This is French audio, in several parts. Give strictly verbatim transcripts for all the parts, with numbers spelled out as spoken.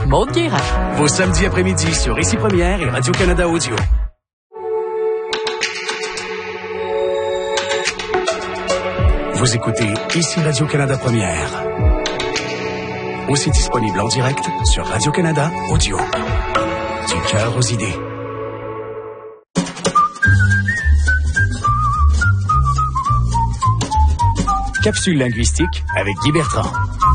Maud Guérin. Vos samedis après-midi sur Ici Première et Radio-Canada Audio. Vous écoutez Ici Radio-Canada Première. Aussi disponible en direct sur Radio-Canada Audio. Du cœur aux idées. Capsule linguistique avec Guy Bertrand.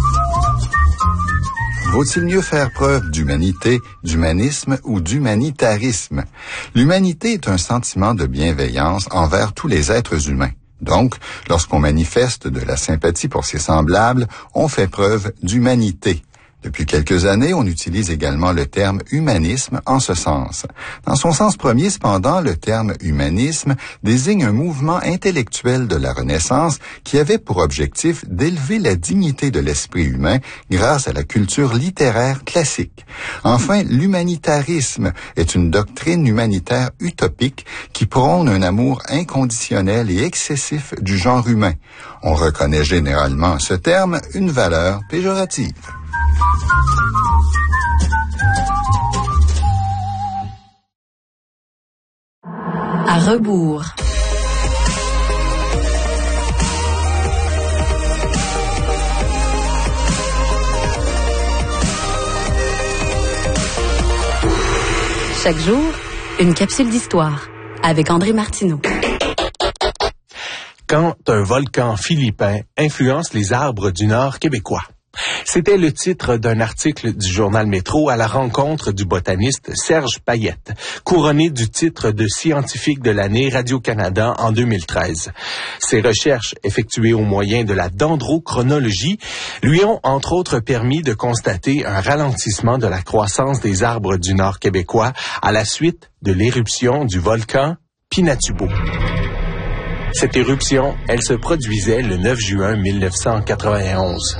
Vaut-il mieux faire preuve d'humanité, d'humanisme ou d'humanitarisme? L'humanité est un sentiment de bienveillance envers tous les êtres humains. Donc, lorsqu'on manifeste de la sympathie pour ses semblables, on fait preuve d'humanité. Depuis quelques années, on utilise également le terme humanisme en ce sens. Dans son sens premier, cependant, le terme humanisme désigne un mouvement intellectuel de la Renaissance qui avait pour objectif d'élever la dignité de l'esprit humain grâce à la culture littéraire classique. Enfin, l'humanitarisme est une doctrine humanitaire utopique qui prône un amour inconditionnel et excessif du genre humain. On reconnaît généralement à ce terme une valeur péjorative. À rebours. Chaque jour, une capsule d'histoire avec André Martineau. Quand un volcan philippin influence les arbres du Nord québécois. C'était le titre d'un article du journal Métro à la rencontre du botaniste Serge Payette, couronné du titre de scientifique de l'année Radio-Canada en deux mille treize. Ses recherches, effectuées au moyen de la dendrochronologie, lui ont entre autres permis de constater un ralentissement de la croissance des arbres du Nord québécois à la suite de l'éruption du volcan Pinatubo. Cette éruption, elle se produisait le neuf juin mille neuf cent quatre-vingt-onze.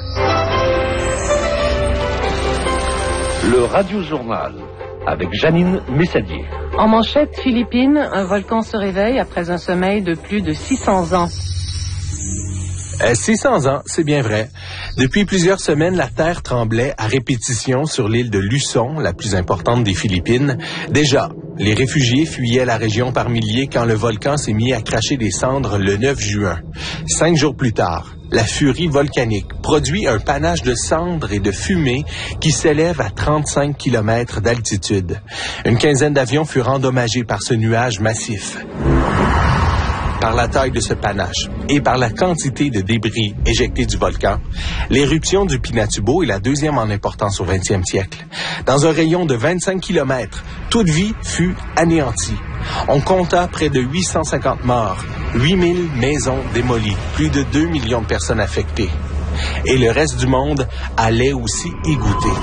Le Radio-Journal, avec Janine Messadier. En manchette, Philippines, un volcan se réveille après un sommeil de plus de six cents ans. Euh, six cents ans, c'est bien vrai. Depuis plusieurs semaines, la terre tremblait à répétition sur l'île de Luçon, la plus importante des Philippines. Déjà, les réfugiés fuyaient la région par milliers quand le volcan s'est mis à cracher des cendres le neuf juin. Cinq jours plus tard, la furie volcanique produit un panache de cendres et de fumée qui s'élève à trente-cinq kilomètres d'altitude. Une quinzaine d'avions furent endommagés par ce nuage massif. Par la taille de ce panache et par la quantité de débris éjectés du volcan, l'éruption du Pinatubo est la deuxième en importance au vingtième siècle. Dans un rayon de vingt-cinq kilomètres, toute vie fut anéantie. On compta près de huit cent cinquante morts, huit mille maisons démolies, plus de deux millions de personnes affectées. Et le reste du monde allait aussi y goûter.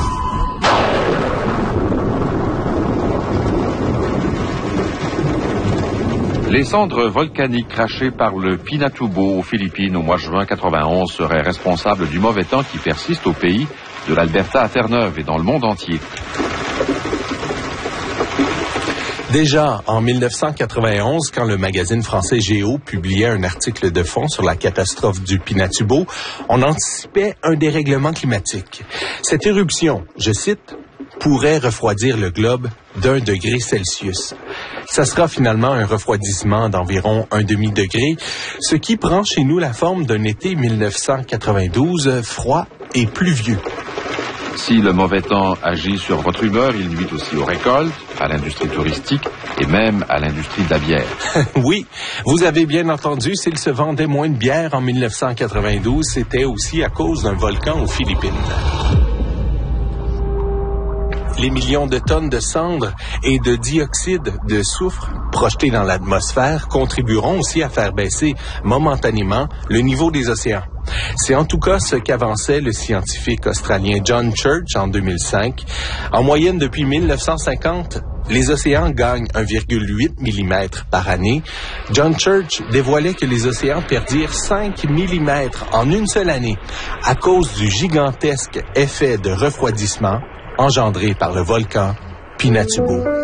Les cendres volcaniques crachées par le Pinatubo aux Philippines au mois de juin quatre-vingt-onze seraient responsables du mauvais temps qui persiste au pays, de l'Alberta à Terre-Neuve et dans le monde entier. Déjà, en mille neuf cent quatre-vingt-onze, quand le magazine français Géo publiait un article de fond sur la catastrophe du Pinatubo, on anticipait un dérèglement climatique. Cette éruption, je cite, pourrait refroidir le globe d'un degré Celsius. Ça sera finalement un refroidissement d'environ un demi-degré, ce qui prend chez nous la forme d'un été mille neuf cent quatre-vingt-douze froid et pluvieux. Si le mauvais temps agit sur votre humeur, il nuit aussi aux récoltes, à l'industrie touristique et même à l'industrie de la bière. Oui, vous avez bien entendu, s'il se vendait moins de bière en mille neuf cent quatre-vingt-douze, c'était aussi à cause d'un volcan aux Philippines. Les millions de tonnes de cendres et de dioxyde de soufre projetés dans l'atmosphère contribueront aussi à faire baisser momentanément le niveau des océans. C'est en tout cas ce qu'avançait le scientifique australien John Church en deux mille cinq. En moyenne, depuis mille neuf cent cinquante, les océans gagnent un virgule huit millimètres par année. John Church dévoilait que les océans perdirent cinq millimètres en une seule année à cause du gigantesque effet de refroidissement engendré par le volcan Pinatubo.